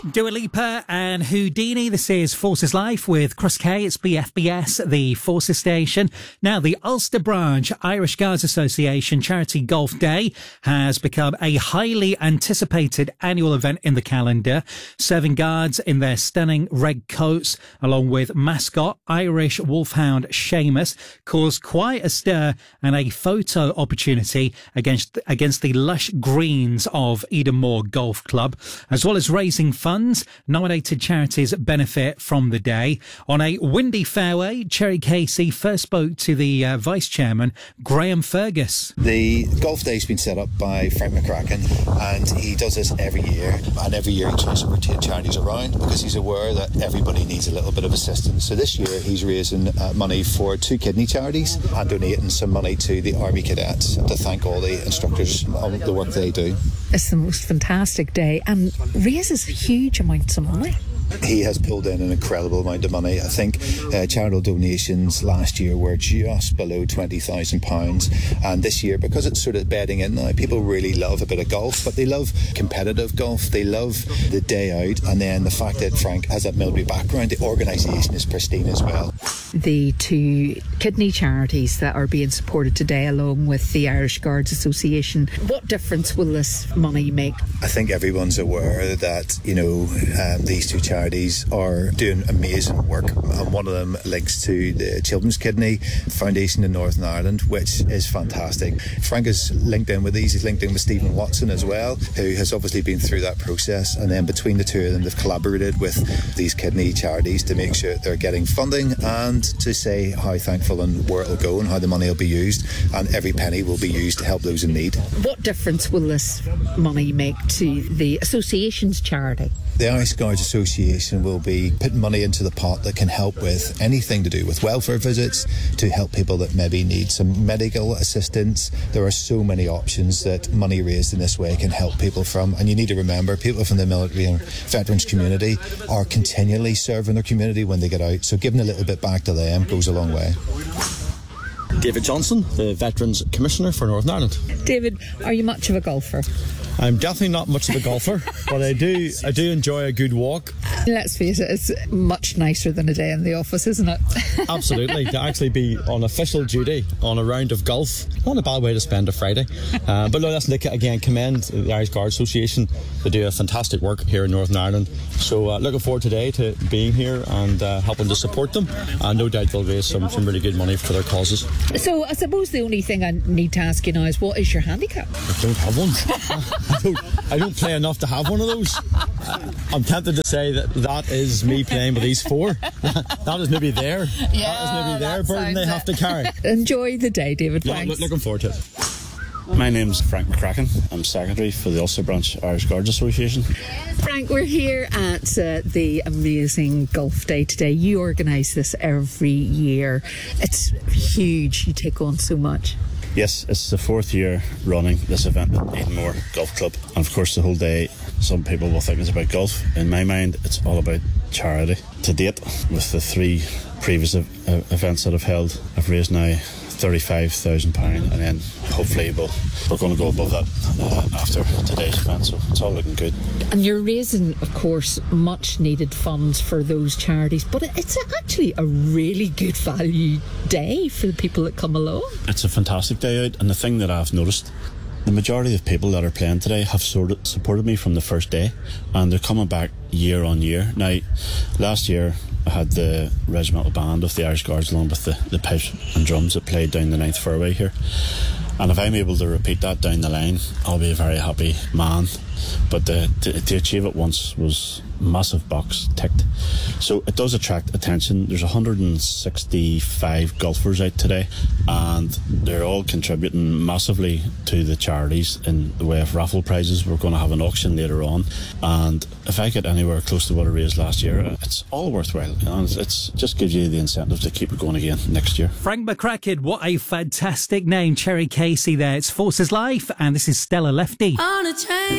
Dua Lipa and Houdini. This is Forces Life with Chris Kay. It's BFBS, the Forces station. Now, the Ulster branch Irish Guards Association Charity Golf Day has become a highly anticipated annual event in the calendar, serving guards in their stunning red coats, along with mascot Irish wolfhound Seamus, caused quite a stir and a photo opportunity against the lush greens of Edenmore Golf Club, as well as raising funds. Nominated charities benefit from the day. On a windy fairway, Cherry Casey first spoke to the Vice Chairman, Graham Fergus. The golf day's been set up by Frank McCracken, and he does this every year. And every year he tries to rotate charities around because he's aware that everybody needs a little bit of assistance. So this year he's raising money for 2 kidney charities and donating some money to the Army cadets to thank all the instructors on the work they do. It's the most fantastic day and raises huge amounts of money. He has pulled in an incredible amount of money. I think charitable donations last year were just below £20,000, and this year, because it's sort of bedding in now, people really love a bit of golf, but they love competitive golf. They love the day out, and then the fact that Frank has that military background, the organisation is pristine as well. The 2 kidney charities that are being supported today, along with the Irish Guards Association, what difference will this money make? I think everyone's aware that, these 2 charities are doing amazing work, and one of them links to the Children's Kidney Foundation in Northern Ireland, which is fantastic. Frank is linked in with these. He's linked in with Stephen Watson as well, who has obviously been through that process, and then between the 2 of them they've collaborated with these kidney charities to make sure they're getting funding and to say how thankful and where it'll go and how the money will be used, and every penny will be used to help those in need. What difference will this money make to the association's charity? The Irish Guards Association will be putting money into the pot that can help with anything to do with welfare visits, to help people that maybe need some medical assistance. There are so many options that money raised in this way can help people from, and you need to remember, people from the military and veterans community are continually serving their community when they get out, so giving a little bit back to them goes a long way. David Johnson, the Veterans Commissioner for Northern Ireland. David, are you much of a golfer? I'm definitely not much of a golfer, but I do enjoy a good walk. Let's face it, it's much nicer than a day in the office, isn't it? Absolutely. To actually be on official duty on a round of golf, not a bad way to spend a Friday. But no, let's again commend the Irish Guards Association. They do a fantastic work here in Northern Ireland. So looking forward today to being here and helping to support them. And no doubt they'll raise some really good money for their causes. So I suppose the only thing I need to ask you now is, what is your handicap? I don't have one. I don't play enough to have one of those. I'm tempted to say that is me playing with these 4. That is maybe their burden they have to carry. Enjoy the day, David. Thanks. Looking forward to it. My name's Frank McCracken. I'm Secretary for the Ulster Branch Irish Guards Association. Frank, we're here at the amazing Golf Day today. You organise this every year. It's huge. You take on so much. Yes, it's the 4th year running this event at Edenmore Golf Club. And of course the whole day, some people will think it's about golf. In my mind, it's all about charity. To date, with the 3 previous events that I've held, I've raised now £35,000, and then hopefully we're going to go above that after today's event, so it's all looking good. And you're raising, of course, much needed funds for those charities, but it's actually a really good value day for the people that come along. It's a fantastic day out, and the thing that I've noticed, the majority of people that are playing today have supported me from the first day, and they're coming back year on year. Now, last year I had the regimental band of the Irish Guards along with the pipes and drums that played down the 9th fairway here, and if I'm able to repeat that down the line, I'll be a very happy man. But to achieve it once was massive box ticked. So it does attract attention. There's 165 golfers out today, and they're all contributing massively to the charities in the way of raffle prizes. We're going to have an auction later on, and if I get anywhere close to what I raised last year, it's all worthwhile, and it's just gives you the incentive to keep it going again next year. Frank McCracken, what a fantastic name. Cherry Casey there. It's Forces Life, and this is Stella Lefty. On a train.